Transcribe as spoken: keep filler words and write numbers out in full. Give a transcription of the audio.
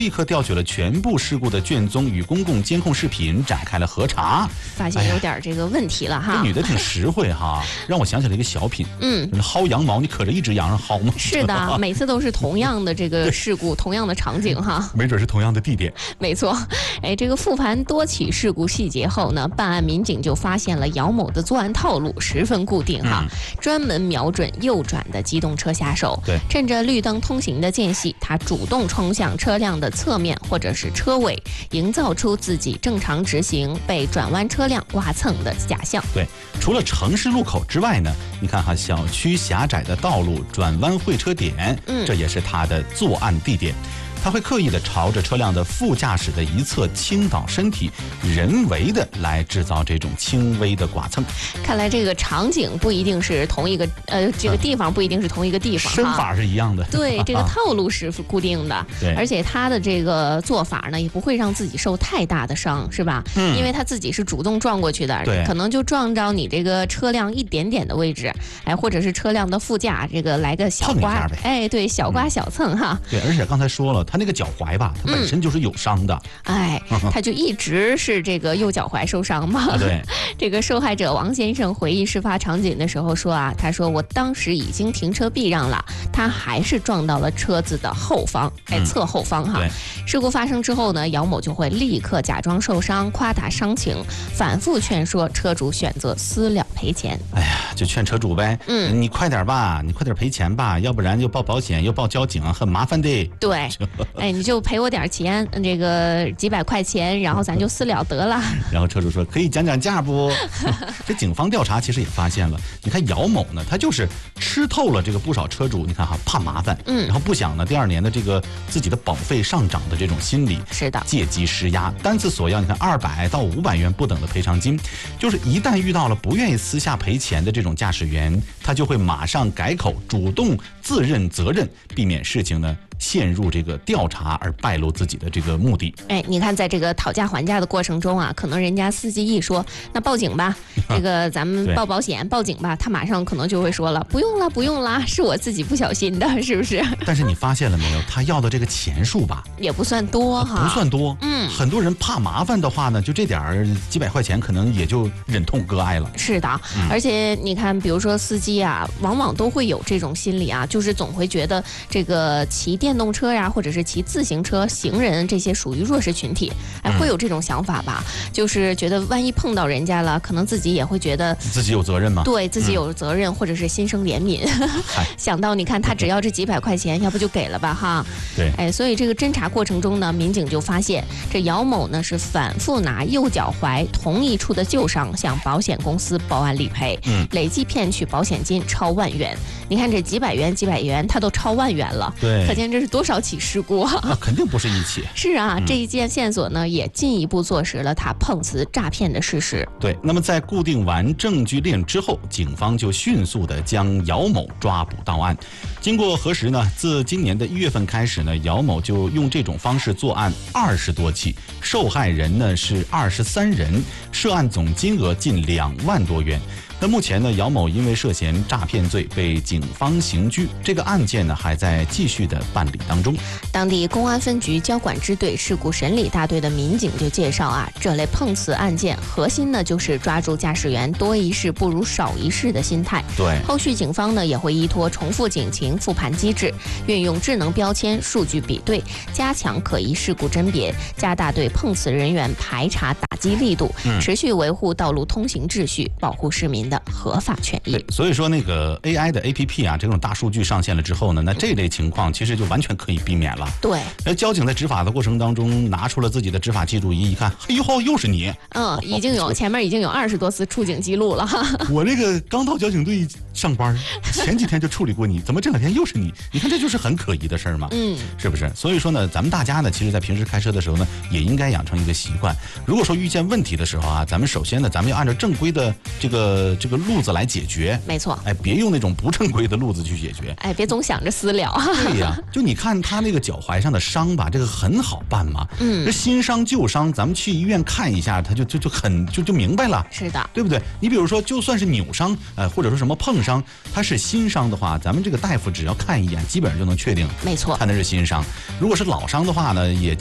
立刻调取了全部事故的卷宗与公共监控视频，展开了核查， 发现有点这个问题了哈。 这女的挺实惠哈，让我想起了一个小品， 嗯， 薅羊毛，你可着一只羊上薅吗？ 是的，每次都是同样的这个事故，同样的场景哈， 没准是同样的地点。 没错，哎，这个复盘多起事故细节后呢，办案民警就发现了姚某的作案套路十分固定哈，嗯、专门瞄准右转的机动车下手， 对， 趁着绿灯通行的间隙，他主动冲向车辆的侧面或者是车尾，营造出自己正常直行被转弯车辆刮蹭的假象。 对，除了城市路口之外呢，你看哈，小区狭窄的道路、转弯会车点，嗯，这也是他的作案地点。他会刻意的朝着车辆的副驾驶的一侧倾倒身体，人为的来制造这种轻微的剐蹭。 看来这个场景不一定是同一个，呃，这个地方不一定是同一个地方， 身法是一样的。 对，这个套路是固定的。 对， 而且他的这个做法呢，也不会让自己受太大的伤，是吧？嗯，因为他自己是主动撞过去的， 对， 可能就撞着你这个车辆一点点的位置，哎，或者是车辆的副驾这个来个小刮，哎，对，小刮小蹭哈。 对，而且刚才说了，他那个脚踝吧，它本身就是有伤的， 嗯、哎，他就一直是这个右脚踝受伤嘛。 啊、对， 这个受害者王先生回忆事发场景的时候说啊，他说我当时已经停车避让了，他还是撞到了车子的后方，哎，侧后方哈。 嗯、 事故发生之后呢，姚某就会立刻假装受伤，夸大伤情，反复劝说车主选择私了赔钱。 哎呀，就劝车主呗，嗯，你快点吧，你快点赔钱吧，要不然又报保险又报交警，很麻烦的。 对，哎，你就赔我点钱，这个几百块钱，然后咱就私了得了。 然后车主说可以讲讲价不？这警方调查其实也发现了，你看姚某呢，他就是吃透了这个不少车主，你看哈，怕麻烦，嗯，然后不想呢第二年的这个自己的保费上涨的这种心理， 是的， 借机施压，单次索要你看二百到五百元不等的赔偿金，就是一旦遇到了不愿意私下赔钱的这种驾驶员，他就会马上改口，主动自认责任，避免事情呢陷入这个调查而败露自己的这个目的。 哎，你看在这个讨价还价的过程中啊，可能人家司机一说那报警吧，这个咱们报保险报警吧，他马上可能就会说了不用了不用了，是我自己不小心的，是不是？ 但是你发现了没有，他要的这个钱数吧也不算多哈， 不算多。 嗯， 很多人怕麻烦的话呢，就这点儿几百块钱可能也就忍痛割爱了。 是的，嗯、而且你看比如说司机啊，往往都会有这种心理啊，就是总会觉得这个骑电动车呀、啊，或者是骑自行车、行人这些属于弱势群体，哎，会有这种想法吧？嗯、就是觉得万一碰到人家了，可能自己也会觉得自己有责任吗？ 对自己有责任，嗯、或者是心生怜悯。想到你看他只要这几百块钱，要不就给了吧哈？ 对， 哎，所以这个侦查过程中呢，民警就发现这姚某呢是反复拿右脚踝同一处的旧伤向保险公司报案理赔，嗯，累计骗取保险金超万元。你看这几百元、几百元，他都超万元了， 对， 可见这是多少起事故啊？ 那肯定不是一起。 是啊，嗯、这一件线索呢，也进一步坐实了他碰瓷诈骗的事实。 对，那么在固定完证据链之后，警方就迅速的将姚某抓捕到案。经过核实呢，自今年的一月份开始呢，姚某就用这种方式作案二十多起，受害人呢是二十三人，涉案总金额近两万多元。那目前呢，姚某因为涉嫌诈骗罪被警方刑拘，这个案件呢还在继续的办理当中。 当地公安分局交管支队事故审理大队的民警就介绍啊，这类碰瓷案件核心呢就是抓住驾驶员多一事不如少一事的心态。 对， 后续警方呢也会依托重复警情复盘机制，运用智能标签、数据比对，加强可疑事故甄别，加大对碰瓷人员排查打击力度，嗯、持续维护道路通行秩序，保护市民的合法权益。 对，所以说那个 A I 的 A P P 啊，这种大数据上线了之后呢，那这类情况其实就完全可以避免了。 对， 那交警在执法的过程当中拿出了自己的执法记录仪，一看，哎呦，又是你。 嗯，已经有前面已经有二十多次出警记录了哈。 我这个刚到交警队上班，前几天就处理过你，怎么这两天又是你？你看这就是很可疑的事儿嘛，嗯，是不是？所以说呢，咱们大家呢，其实在平时开车的时候呢，也应该养成一个习惯。如果说遇见问题的时候啊，咱们首先呢，咱们要按照正规的这个这个路子来解决。 没错， 哎，别用那种不正规的路子去解决。 哎，别总想着私了。 对呀，就你看他那个脚踝上的伤吧，这个很好办嘛。 嗯， 这新伤旧伤，咱们去医院看一下，他就就就很就就明白了。 是的， 对不对？你比如说，就算是扭伤，呃，或者说什么碰伤，它是新伤的话，咱们这个大夫只要看一眼，基本上就能确定， 没错， 看的是新伤。如果是老伤的话呢，也